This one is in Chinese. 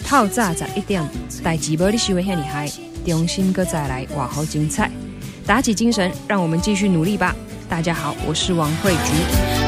透早11点，代志无你想的遐尔嗨，重新再来，哇好精彩！打起精神，让我们继续努力吧！大家好，我是王慧菊。